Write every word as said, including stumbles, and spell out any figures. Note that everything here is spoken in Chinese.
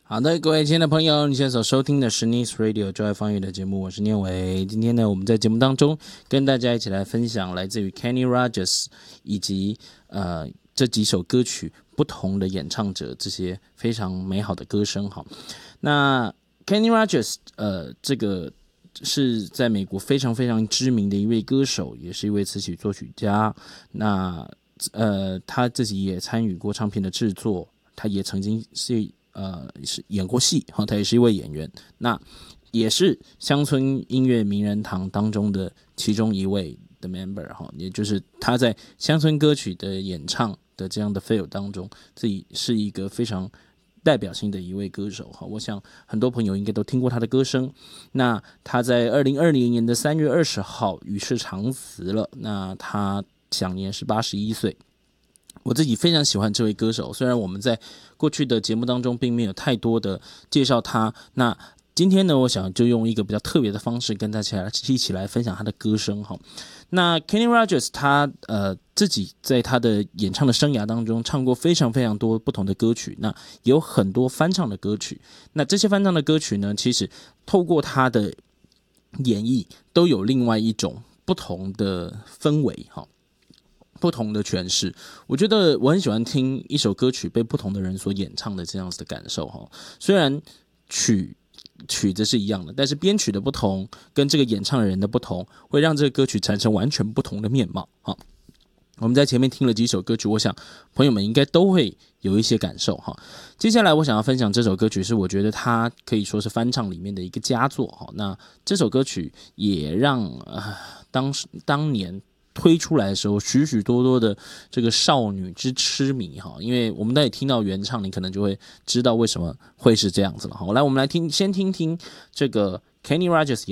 好的，各位亲爱的朋友，你现在所收听的是 Nice Radio 就爱方言的节目，我是念伟。今天呢，我们在节目当中跟大家一起来分享来自于 Kenny Rogers 以及呃这几首歌曲不同的演唱者，这些非常美好的歌声。哈，那 Kenny Rogers 呃这个是在美国非常非常知名的一位歌手，也是一位词曲作曲家。那呃他自己也参与过唱片的制作，他也曾经是。呃，是演过戏，他也是一位演员，那也是乡村音乐名人堂当中的其中一位的 member， 也就是他在乡村歌曲的演唱的这样的 feel 当中，自己是一个非常代表性的一位歌手。我想很多朋友应该都听过他的歌声。那他在二零二零年的三月二十号与世长辞了，那他享年是八十一岁。我自己非常喜欢这位歌手，虽然我们在过去的节目当中并没有太多的介绍他，那今天呢，我想就用一个比较特别的方式跟大家一起来分享他的歌声。那 Kenny Rogers 他呃自己在他的演唱的生涯当中唱过非常非常多不同的歌曲，那也有很多翻唱的歌曲。那这些翻唱的歌曲呢，其实透过他的演绎，都有另外一种不同的氛围哈。不同的诠释，我觉得我很喜欢听一首歌曲被不同的人所演唱的这样子的感受哈。虽然曲曲子是一样的，但是编曲的不同跟这个演唱的人的不同，会让这个歌曲产生完全不同的面貌哈。我们在前面听了几首歌曲，我想朋友们应该都会有一些感受哈。接下来我想要分享这首歌曲，是我觉得它可以说是翻唱里面的一个佳作哈。那这首歌曲也让呃当当年。推出来的时候，许许多多的这个少女之痴迷哈，因为我们在听到原唱，你可能就会知道为什么会是这样子了哈。来，我们来听，先听听这个 Kenny Rogers